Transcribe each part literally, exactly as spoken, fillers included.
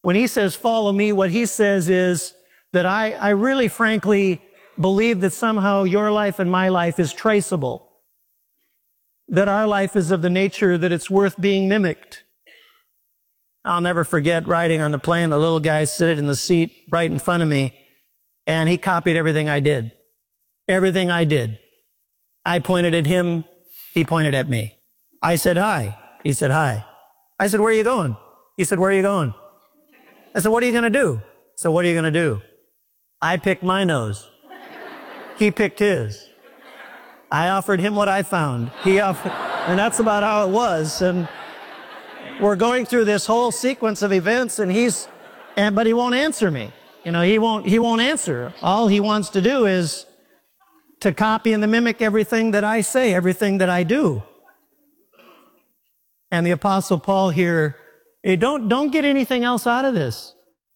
When he says, follow me, what he says is that I, I really frankly believe that somehow your life and my life is traceable. That our life is of the nature that it's worth being mimicked. I'll never forget riding on the plane, the little guy sitting in the seat right in front of me, and he copied everything I did. Everything I did. I pointed at him, he pointed at me. I said, hi. He said, hi. I said, where are you going? He said, where are you going? I said, what are you going to do? So what are you going to do? I picked my nose. He picked his. I offered him what I found. He offered, and that's about how it was. And we're going through this whole sequence of events, and he's, and, but he won't answer me. You know, he won't, he won't answer. All he wants to do is to copy and to mimic everything that I say, everything that I do. And the Apostle Paul here, hey, don't, don't get anything else out of this.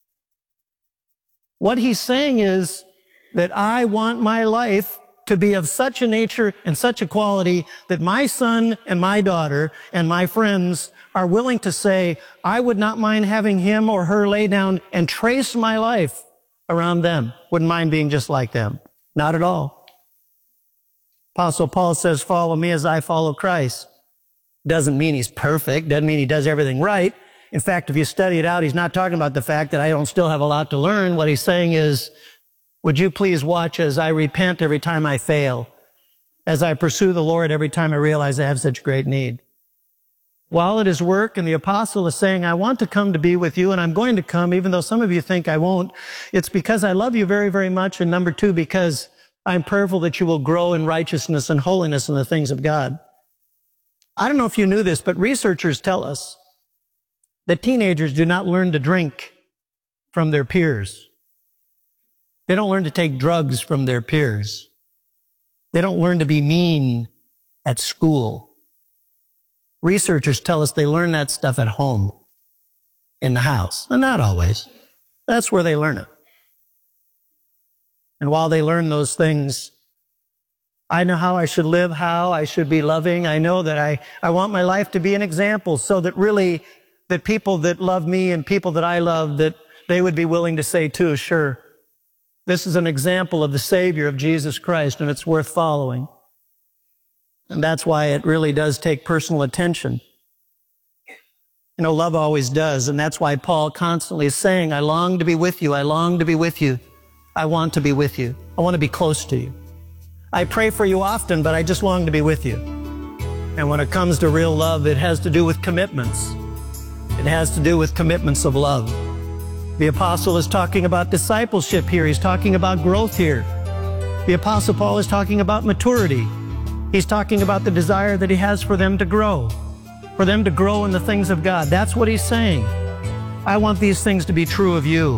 What he's saying is that I want my life to be of such a nature and such a quality that my son and my daughter and my friends are willing to say, I would not mind having him or her lay down and trace my life around them. Wouldn't mind being just like them. Not at all. Apostle Paul says, follow me as I follow Christ. Doesn't mean he's perfect. Doesn't mean he does everything right. In fact, if you study it out, he's not talking about the fact that I don't still have a lot to learn. What he's saying is, would you please watch as I repent every time I fail, as I pursue the Lord every time I realize I have such great need. While it is work, and the apostle is saying, I want to come to be with you, and I'm going to come, even though some of you think I won't, it's because I love you very, very much, and number two, because I'm prayerful that you will grow in righteousness and holiness in the things of God. I don't know if you knew this, but researchers tell us that teenagers do not learn to drink from their peers. They don't learn to take drugs from their peers. They don't learn to be mean at school. Researchers tell us they learn that stuff at home, in the house. And not always. That's where they learn it. And while they learn those things, I know how I should live, how I should be loving. I know that I, I want my life to be an example so that really, that people that love me and people that I love, that they would be willing to say too, sure, this is an example of the Savior of Jesus Christ, and it's worth following. And that's why it really does take personal attention. You know, love always does, and that's why Paul constantly is saying, I long to be with you, I long to be with you. I want to be with you. I want to be close to you. I pray for you often, but I just long to be with you. And when it comes to real love, it has to do with commitments. It has to do with commitments of love. The apostle is talking about discipleship here. He's talking about growth here. The apostle Paul is talking about maturity. He's talking about the desire that he has for them to grow, for them to grow in the things of God. That's what he's saying. I want these things to be true of you.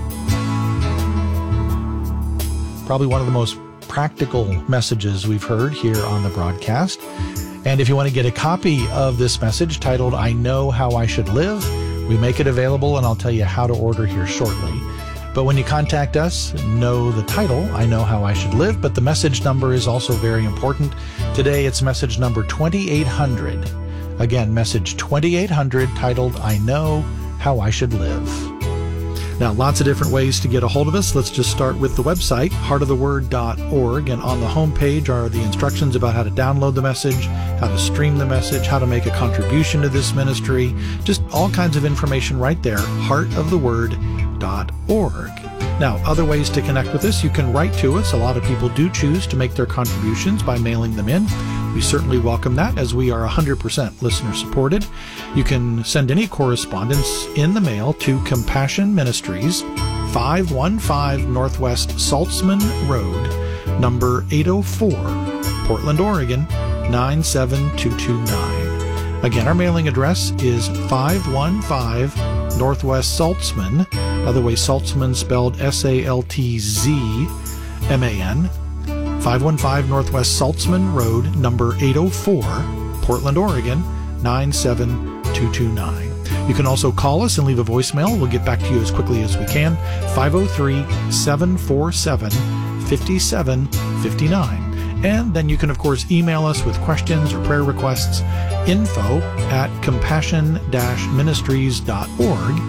Probably one of the most practical messages we've heard here on the broadcast. And if you want to get a copy of this message titled, I Know How I Should Live, we make it available, and I'll tell you how to order here shortly. But when you contact us, know the title, I Know How I Should Live, but the message number is also very important. Today, it's message number twenty-eight hundred. Again, message twenty-eight hundred, titled, I Know How I Should Live. Now, lots of different ways to get a hold of us. Let's just start with the website, heart of the word dot org, and on the homepage are the instructions about how to download the message, how to stream the message, how to make a contribution to this ministry, just all kinds of information right there, heart of the word dot org. Now, other ways to connect with us, you can write to us. A lot of people do choose to make their contributions by mailing them in. We certainly welcome that, as we are one hundred percent listener supported. You can send any correspondence in the mail to Compassion Ministries, five one five Northwest Saltzman Road, number eight oh four, Portland, Oregon, nine seven two two nine. Again, our mailing address is five one five Northwest Saltzman, by the way, Saltzman spelled S A L T Z M A N, five one five Northwest Saltzman Road, number eight oh four, Portland, Oregon, nine seven two two nine. You can also call us and leave a voicemail. We'll get back to you as quickly as we can. five oh three, seven four seven, five seven five nine. And then you can, of course, email us with questions or prayer requests, info at compassion dash ministries dot org.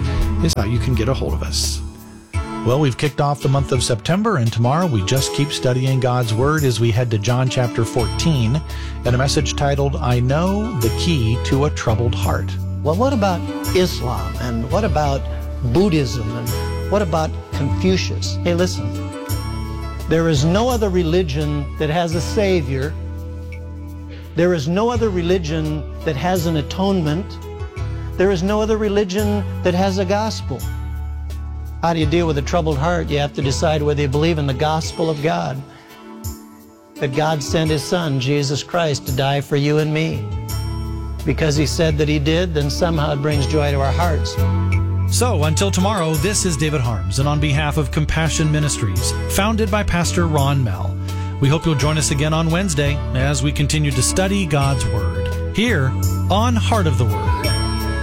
is how you can get a hold of us. Well, we've kicked off the month of September, and tomorrow we just keep studying God's Word as we head to John chapter fourteen and a message titled, I Know the Key to a Troubled Heart. Well, what about Islam? And what about Buddhism? And what about Confucius? Hey, listen. There is no other religion that has a Savior. There is no other religion that has an atonement. There is no other religion that has a gospel. How do you deal with a troubled heart? You have to decide whether you believe in the gospel of God, that God sent His Son, Jesus Christ, to die for you and me. Because He said that He did, then somehow it brings joy to our hearts. So, until tomorrow, this is David Harms, and on behalf of Compassion Ministries, founded by Pastor Ron Mell, we hope you'll join us again on Wednesday as we continue to study God's Word, here on Heart of the Word.